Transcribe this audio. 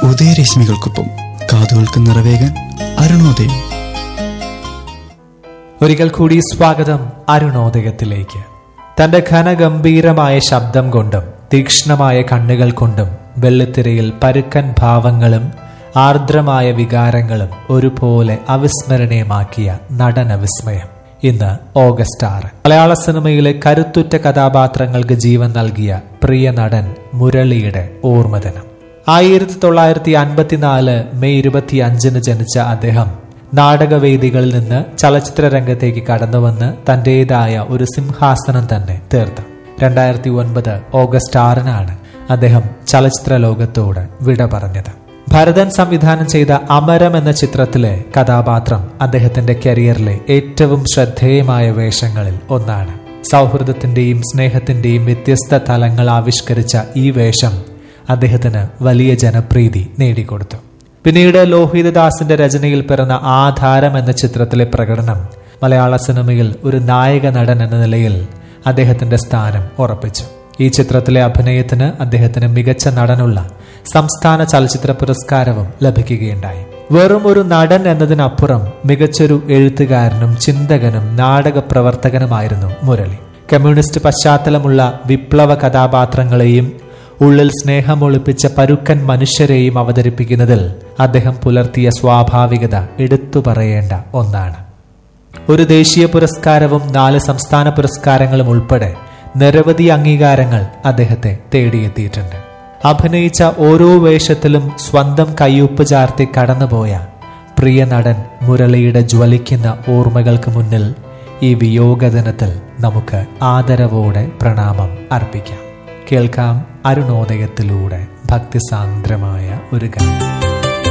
ഉദയരശ്മികൾക്കൊപ്പം കാതുകൾക്ക് നിറവേകാൻ അരുണോദയം. ഒരിക്കൽ കൂടി സ്വാഗതം അരുണോദയത്തിലേക്ക്. തന്റെ ഘനഗംഭീരമായ ശബ്ദം കൊണ്ടും തീക്ഷ്ണമായ കണ്ണുകൾ കൊണ്ടും വെള്ളിത്തിരയിൽ പരുക്കൻ ഭാവങ്ങളും ആർദ്രമായ വികാരങ്ങളും ഒരുപോലെ അവിസ്മരണീയമാക്കിയ നടനവിസ്മയം. ഇന്ന് ഓഗസ്റ്റ് 6. മലയാള സിനിമയിലെ കരുത്തുറ്റ കഥാപാത്രങ്ങൾക്ക് ജീവൻ നൽകിയ പ്രിയ നടൻ മുരളിയുടെ ഓർമ്മദിനം. 1954 മെയ് 25 ജനിച്ച അദ്ദേഹം നാടകവേദികളിൽ നിന്ന് ചലച്ചിത്ര രംഗത്തേക്ക് കടന്നുവന്ന് തന്റേതായ ഒരു സിംഹാസനം തന്നെ തീർത്തു. 2009 ഓഗസ്റ്റ് 6 അദ്ദേഹം ചലച്ചിത്ര ലോകത്തോട് വിട പറഞ്ഞത്. ഭരതൻ സംവിധാനം ചെയ്ത അമരം എന്ന ചിത്രത്തിലെ കഥാപാത്രം അദ്ദേഹത്തിന്റെ കരിയറിലെ ഏറ്റവും ശ്രദ്ധേയമായ വേഷങ്ങളിൽ ഒന്നാണ്. സൗഹൃദത്തിന്റെയും സ്നേഹത്തിന്റെയും വ്യത്യസ്ത തലങ്ങൾ ആവിഷ്കരിച്ച ഈ വേഷം അദ്ദേഹത്തിന് വലിയ ജനപ്രീതി നേടിക്കൊടുത്തു. പിന്നീട് ലോഹിതദാസിന്റെ രചനയിൽ പിറന്ന ആധാരം എന്ന ചിത്രത്തിലെ പ്രകടനം മലയാള സിനിമയിൽ ഒരു നായക നടൻ എന്ന നിലയിൽ അദ്ദേഹത്തിന്റെ സ്ഥാനം ഉറപ്പിച്ചു. ഈ ചിത്രത്തിലെ അഭിനയത്തിന് അദ്ദേഹത്തിന് മികച്ച നടനുള്ള സംസ്ഥാന ചലച്ചിത്ര പുരസ്കാരവും ലഭിക്കുകയുണ്ടായി. വെറും ഒരു നടൻ എന്നതിനപ്പുറം മികച്ചൊരു എഴുത്തുകാരനും ചിന്തകനും നാടക പ്രവർത്തകനുമായിരുന്നു മുരളി. കമ്മ്യൂണിസ്റ്റ് പശ്ചാത്തലമുള്ള വിപ്ലവ കഥാപാത്രങ്ങളെയും ഉള്ളിൽ സ്നേഹമൊളിപ്പിച്ച പരുക്കൻ മനുഷ്യരെയും അവതരിപ്പിക്കുന്നതിൽ അദ്ദേഹം പുലർത്തിയ സ്വാഭാവികത എടുത്തു പറയേണ്ട ഒന്നാണ്. ഒരു ദേശീയ പുരസ്കാരവും 4 സംസ്ഥാന പുരസ്കാരങ്ങളും ഉൾപ്പെടെ നിരവധി അംഗീകാരങ്ങൾ അദ്ദേഹത്തെ തേടിയെത്തിയിട്ടുണ്ട്. അഭിനയിച്ച ഓരോ വേഷത്തിലും സ്വന്തം കയ്യൊപ്പ് ചാർത്തി കടന്നുപോയ പ്രിയ നടൻ മുരളിയുടെ ജ്വലിക്കുന്ന ഓർമ്മകൾക്ക് മുന്നിൽ ഈ വിയോഗദിനത്തിൽ നമുക്ക് ആദരവോടെ പ്രണാമം അർപ്പിക്കാം. കേൾക്കാം അരുണോദയത്തിലൂടെ ഭക്തിസാന്ദ്രമായ ഒരു ഗാനം.